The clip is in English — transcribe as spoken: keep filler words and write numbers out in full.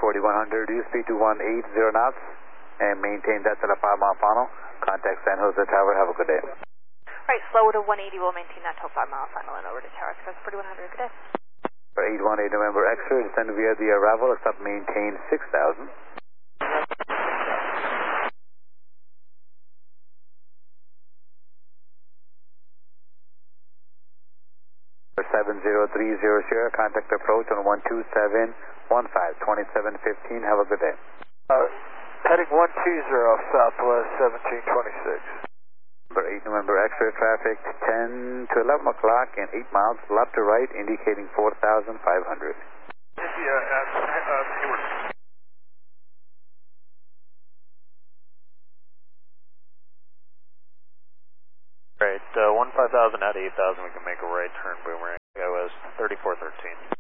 forty-one hundred, reduce speed to one eighty knots and maintain that at a five mile final. Contact San Jose Tower. Have a good day. Right, slow to one eighty. We'll maintain that till five mile final and over to Tower Express forty-one hundred. Good day. For eight one eight November X-ray, descend via the arrival, except maintain six thousand. For seven zero three zero zero, contact approach on one two seven one five, twenty-seven fifteen. Have a good day. Uh, heading one two zero southwest seventeen twenty-six. For eight November X-ray traffic, ten to eleven o'clock and eight miles left to right, indicating four thousand five hundred. Yeah, uh, uh, Hayward. Right, uh, one five thousand at eight thousand, we can make a right turn, Boomerang. That was thirty-four thirteen.